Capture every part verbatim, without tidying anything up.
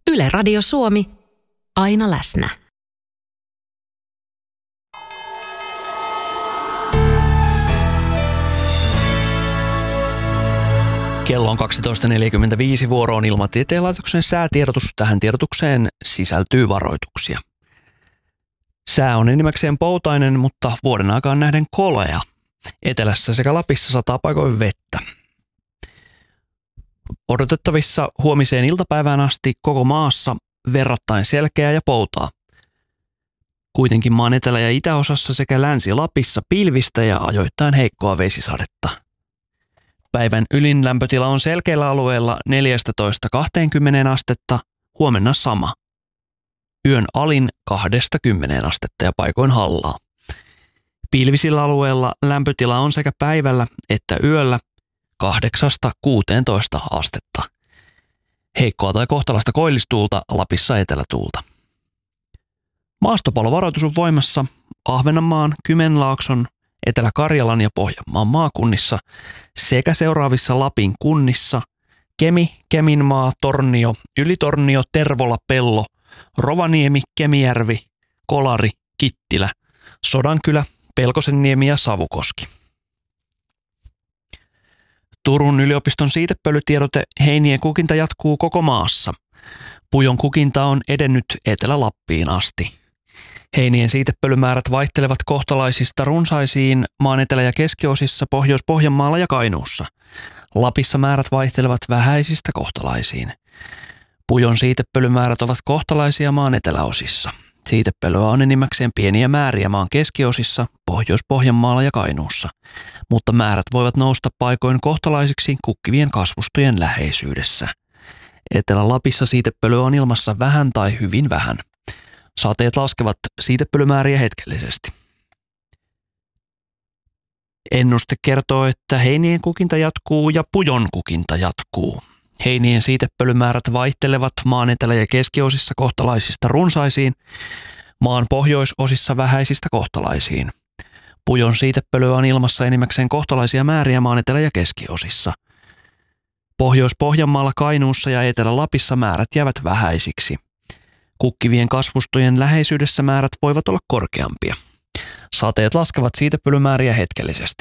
Yle Radio Suomi, aina läsnä. Kello on kaksitoista neljäkymmentäviisi, vuoro on Ilmatieteen laitoksen säätiedotus. Tähän tiedotukseen sisältyy varoituksia. Sää on enimmäkseen poutainen, mutta vuoden aikaan nähden kolea. Etelässä sekä Lapissa sataa paikoin vettä. Odotettavissa huomiseen iltapäivään asti koko maassa verrattain selkeää ja poutaa. Kuitenkin maan etelä- ja itäosassa sekä Länsi-Lapissa pilvistä ja ajoittain heikkoa vesisadetta. Päivän ylin lämpötila on selkeillä alueilla neljätoista kaksikymmentä astetta, huomenna sama. Yön alin kahdesta kymmeneen astetta ja paikoin hallaa. Pilvisillä alueilla lämpötila on sekä päivällä että yöllä kahdeksasta kuuteentoista astetta. Heikkoa tai kohtalaista koillistuulta, Lapissa etelätuulta. Maastopalovaroitus on voimassa Ahvenanmaan, Kymenlaakson, Etelä-Karjalan ja Pohjanmaan maakunnissa sekä seuraavissa Lapin kunnissa Kemi, Keminmaa, Tornio, Ylitornio, Tervola, Pello, Rovaniemi, Kemijärvi, Kolari, Kittilä, Sodankylä, Pelkosenniemi ja Savukoski. Turun yliopiston siitepölytiedote: heinien kukinta jatkuu koko maassa. Pujon kukinta on edennyt Etelä-Lappiin asti. Heinien siitepölymäärät vaihtelevat kohtalaisista runsaisiin maan etelä- ja keskiosissa Pohjois-Pohjanmaalla ja Kainuussa. Lapissa määrät vaihtelevat vähäisistä kohtalaisiin. Pujon siitepölymäärät ovat kohtalaisia maan eteläosissa. Siitepölyä on enimmäkseen pieniä määriä maan keskiosissa Pohjois-Pohjanmaalla ja Kainuussa, mutta määrät voivat nousta paikoin kohtalaisiksi kukkivien kasvustojen läheisyydessä. Etelä-Lapissa siitepölyä on ilmassa vähän tai hyvin vähän. Sateet laskevat siitepölymääriä hetkellisesti. Ennuste kertoo, että heinien kukinta jatkuu ja pujon kukinta jatkuu. Heinien siitepölymäärät vaihtelevat maan etelä- ja keskiosissa kohtalaisista runsaisiin, maan pohjoisosissa vähäisistä kohtalaisiin. Pujon siitepölyä on ilmassa enimmäkseen kohtalaisia määriä maan etelä- ja keskiosissa. Pohjois-Pohjanmaalla, Kainuussa ja Etelä-Lapissa määrät jäävät vähäisiksi. Kukkivien kasvustojen läheisyydessä määrät voivat olla korkeampia. Sateet laskevat siitepölymääriä hetkellisesti.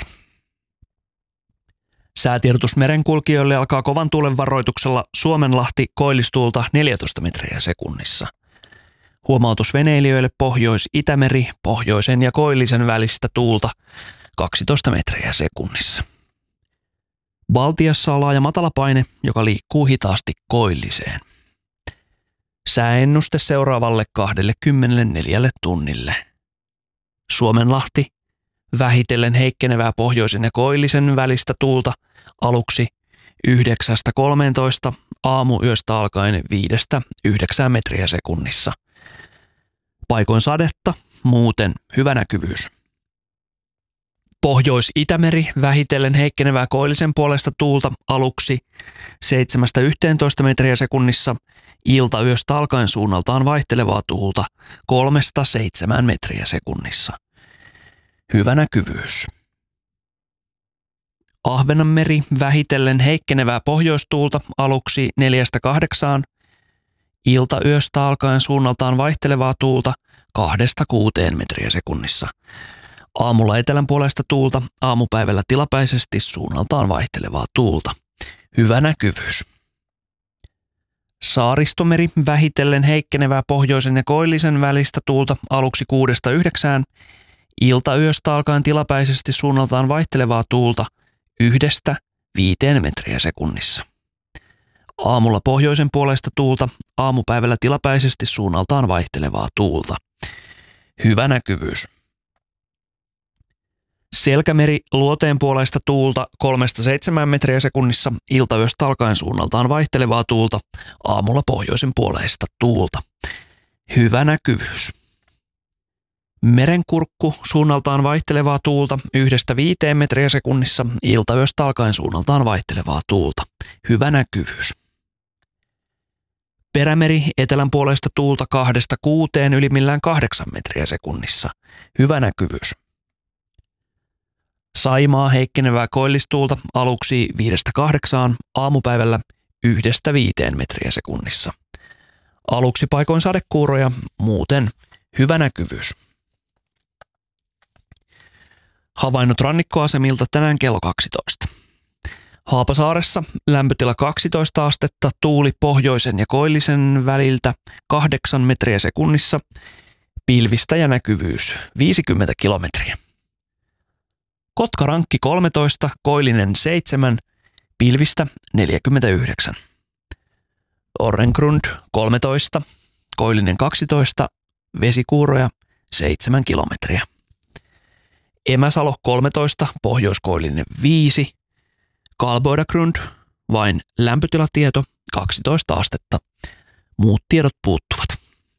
Säätiedotus merenkulkijoille alkaa kovan tuulen varoituksella Suomenlahti koillistuulta neljätoista metriä sekunnissa. Huomautus veneilijöille Pohjois-Itämeri, pohjoisen ja koillisen välistä tuulta kaksitoista metriä sekunnissa. Baltiassa on laaja matalapaine, joka liikkuu hitaasti koilliseen. Sääennuste seuraavalle kaksikymmentäneljä tunnille. Suomenlahti, vähitellen heikkenevää pohjoisen ja koillisen välistä tuulta aluksi yhdeksästä kolmeentoista, aamuyöstä alkaen viidestä yhdeksään metriä sekunnissa. Paikoin sadetta, muuten hyvä näkyvyys. Pohjois-Itämeri, vähitellen heikkenevää koillisen puolesta tuulta aluksi seitsemästä yhteentoista metriä sekunnissa, iltayöstä alkaen suunnaltaan vaihtelevaa tuulta kolmesta seitsemään metriä sekunnissa. Hyvä näkyvyys. Ahvenanmeri, vähitellen heikkenevää pohjoistuulta aluksi neljästä kahdeksaan, iltayöstä alkaen suunnaltaan vaihtelevaa tuulta kahdesta kuuteen metriä sekunnissa. Aamulla etelän puolesta tuulta, aamupäivällä tilapäisesti suunnaltaan vaihtelevaa tuulta. Hyvä näkyvyys. Saaristomeri, vähitellen heikkenevää pohjoisen ja koillisen välistä tuulta aluksi kuudesta yhdeksään, iltayöstä alkaen tilapäisesti suunnaltaan vaihtelevaa tuulta yhdestä viiteen metriä sekunnissa. Aamulla pohjoisen puolesta tuulta, aamupäivällä tilapäisesti suunnaltaan vaihtelevaa tuulta. Hyvä näkyvyys. Selkämeri, luoteen puolesta tuulta kolmesta seitsemään metriä sekunnissa, iltayöstä alkaen suunnaltaan vaihtelevaa tuulta, aamulla pohjoisen puoleista tuulta. Hyvä näkyvyys. Merenkurkku, suunnaltaan vaihtelevaa tuulta yhdestä viiteen metriä sekunnissa, iltayöstä alkaen suunnaltaan vaihtelevaa tuulta. Hyvä näkyvyys. Perämeri, etelän puolesta tuulta kahdesta kuuteen, ylimmillään kahdeksan metriä sekunnissa. Hyvä näkyvyys. Saimaa, heikkenevää koillistuulta aluksi viidestä kahdeksaan, aamupäivällä yhdestä viiteen metriä sekunnissa. Aluksi paikoin sadekuuroja, muuten hyvä näkyvyys. Havainnot rannikkoasemilta tänään kello kaksitoista. Haapasaaressa lämpötila kaksitoista astetta, tuuli pohjoisen ja koillisen väliltä kahdeksan metriä sekunnissa, pilvistä ja näkyvyys viisikymmentä kilometriä. Kotkarankki kolmetoista, koillinen seitsemän, pilvistä neljäkymmentäyhdeksän. Orrengrund kolmetoista, koillinen kaksitoista, vesikuuroja seitsemän kilometriä. Emäsalo kolmetoista, pohjoiskoillinen viisi, Karlsborg vain lämpötilatieto kaksitoista astetta, muut tiedot puuttuvat.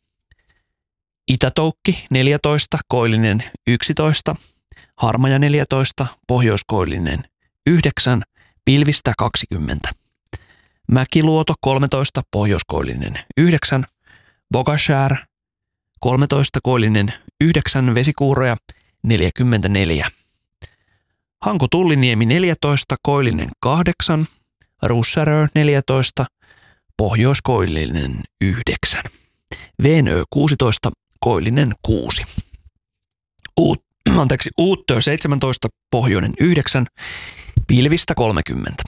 Itätoukki neljätoista, koillinen yksitoista, Harmaja neljätoista, pohjoiskoillinen yhdeksän, pilvistä kaksikymmentä. Mäkiluoto kolmetoista, pohjoiskoillinen yhdeksän, Bogashär kolmetoista, koillinen yhdeksän, vesikuuroja neljäkymmentäneljä. Hanko Tulliniemi neljätoista, koillinen kahdeksan, Russarö neljätoista, pohjoiskoillinen yhdeksän. Venö kuusitoista, koillinen kuusi. Uut, anteeksi, Uuttö seitsemäntoista, pohjoinen yhdeksän, pilvistä kolmekymmentä.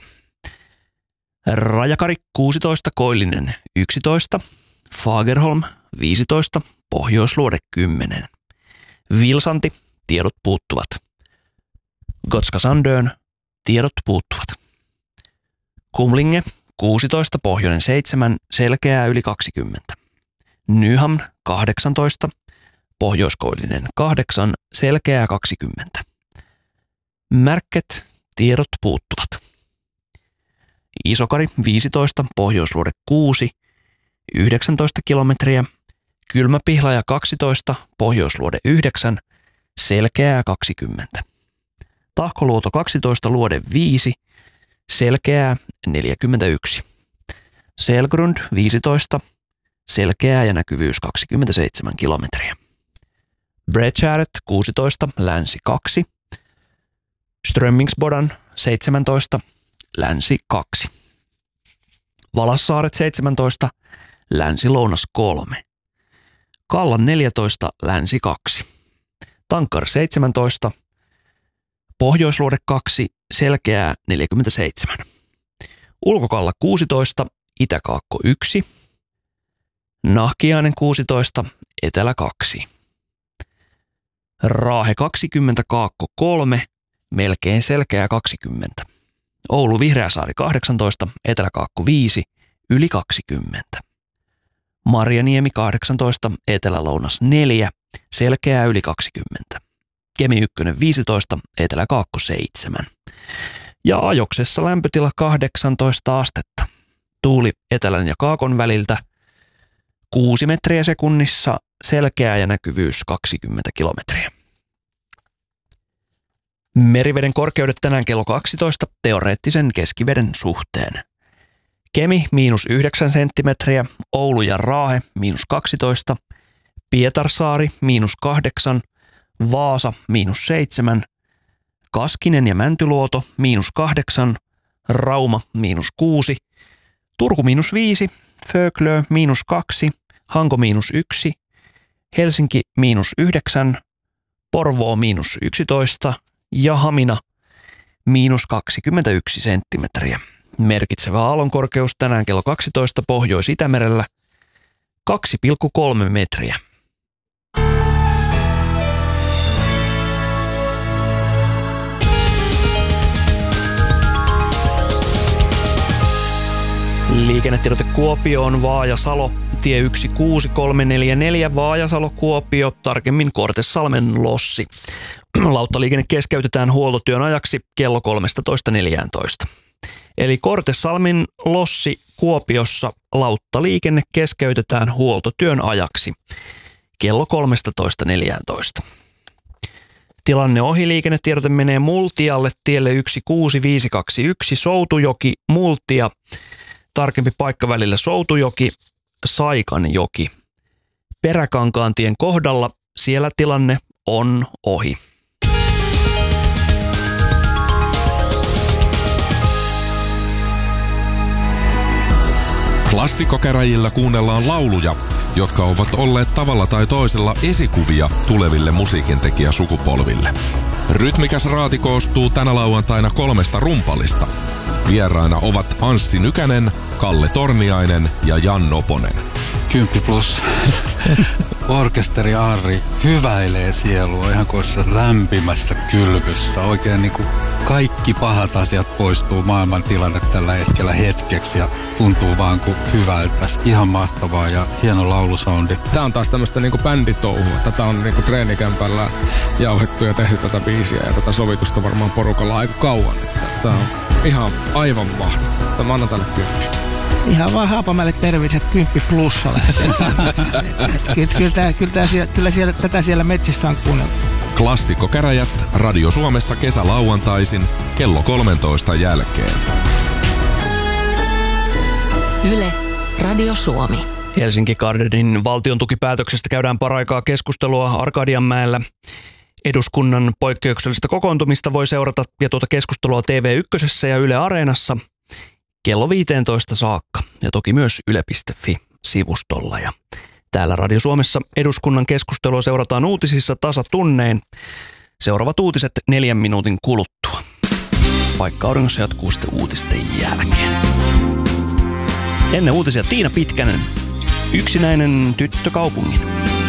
Rajakari kuusitoista, koillinen yksitoista, Fagerholm viisitoista, pohjoisluode kymmenen. Vilsanti, tiedot puuttuvat. Gotska Sandön, tiedot puuttuvat. Kumlinge kuusitoista, pohjoinen seitsemän, selkeää yli kaksikymmentä. Nyham kahdeksantoista, pohjoiskoillinen kahdeksan, selkeää kaksikymmentä. Märket, tiedot puuttuvat. Isokari viisitoista, pohjoisluode kuusi, yhdeksäntoista kilometriä. Kylmäpihlaja kaksitoista, pohjoisluode yhdeksän, selkeää kaksikymmentä. Tahkoluoto kaksitoista, luode viisi, selkeää neljäkymmentäyksi. Selgrund viisitoista, selkeää ja näkyvyys kaksikymmentäseitsemän kilometriä. Bredgäret kuusitoista, länsi kaksi. Strömmingsbodan seitsemäntoista, länsi kaksi. Valassaaret seitsemäntoista, länsi-lounas kolme. Kallan neljätoista, länsi kaksi. Tankar seitsemäntoista, pohjoisluode kaksi, selkeää neljäkymmentäseitsemän. Ulkokalla kuusitoista, itäkaakko yksi. Nahkiainen kuusitoista, etelä kaksi. Raahe kaksikymmentä, kaakko kolme, melkein selkeää kaksikymmentä. Oulu Vihreäsaari kahdeksantoista, eteläkaakko viisi, yli kaksikymmentä. Marjaniemi kahdeksantoista, etelä-lounas neljä, selkeää yli kaksikymmentä. Kemi yksi viisitoista, eteläkaakko seitsemän. Ja Ajoksessa lämpötila kahdeksantoista astetta. Tuuli etelän ja kaakon väliltä kuusi metriä sekunnissa, selkeää ja näkyvyys kaksikymmentä kilometriä. Meriveden korkeudet tänään kello kaksitoista teoreettisen keskiveden suhteen. Kemi miinus yhdeksän senttimetriä, Oulu ja Raahe miinus kaksitoista, Pietarsaari miinus kahdeksan, Vaasa miinus seitsemän, Kaskinen ja Mäntyluoto miinus kahdeksan, Rauma miinus kuusi, Turku miinus viisi, Föglö miinus kaksi, Hanko miinus yksi, Helsinki miinus yhdeksän, Porvoo miinus yksitoista ja Hamina miinus kaksikymmentäyksi senttimetriä. Merkitsevä aallonkorkeus tänään kello kaksitoista Pohjois-Itämerellä kaksi pilkku kolme metriä. Liikennetiedote Kuopioon, Vaajasalo, tie yksi kuusi kolme neljä neljä, Vaajasalo, Kuopio, tarkemmin Kortesalmen lossi. Lauttaliikenne keskeytetään huoltotyön ajaksi kello kolmetoista neljätoista. Eli Kortesalmen lossi Kuopiossa lauttaliikenne keskeytetään huoltotyön ajaksi kello kolmetoista neljätoista. Tilanne ohi, liikennetiedote menee Multialle tielle yksi kuusi viisi kaksi yksi, Soutujoki, Multia. Tarkempi paikka välillä Soutujoki, Saikanjoki. Peräkankaantien kohdalla siellä tilanne on ohi. Klassikkokäräjillä kuunnellaan lauluja, jotka ovat olleet tavalla tai toisella esikuvia tuleville musiikintekijäsukupolville. Rytmikäs raati koostuu tänä lauantaina kolmesta rumpalista. Vieraina ovat Anssi Nykänen, Kalle Torniainen ja Jan Noponen. Kymppi plus. Orkesteri Arri hyväilee sielua ihan kuin lämpimässä kylpyssä. Oikein niin kuin kaikki pahat asiat poistuu maailman tilanne tällä hetkellä hetkeksi ja tuntuu vaan kuin hyvältä. Ihan mahtavaa ja hieno laulusoundi. Tää on taas tämmöistä niinku bänditouhua. Tätä on niinku treenikämpällä jauhettu ja tehty tätä biisiä ja tätä sovitusta varmaan porukalla aika kauan. Tää on ihan aivan mahtavaa. Mä annan tälle kymppi. Ihan vaan Haapamäelle terveiset kymppi plussalle. kyllä, kyllä, tää, kyllä, tää siellä, kyllä siellä, tätä siellä metsissä on kuunneltu. Klassikkokäräjät Radio Suomessa kesälauantaisin kello kolmentoista jälkeen. Yle, Radio Suomi. Helsinki Gardenin valtion tukipäätöksestä käydään paraikaa keskustelua Arkadianmäellä. Eduskunnan poikkeuksellista kokoontumista voi seurata ja tuota keskustelua T V yksi ja Yle Areenassa kello viisitoista saakka ja toki myös yle piste fi-sivustolla. Ja täällä Radio Suomessa eduskunnan keskustelua seurataan uutisissa tasatunnein. Seuraavat uutiset neljän minuutin kuluttua. Paikka auringossa jatkuu sitten uutisten jälkeen. Ennen uutisia Tiina Pitkänen, yksinäinen tyttö kaupungin.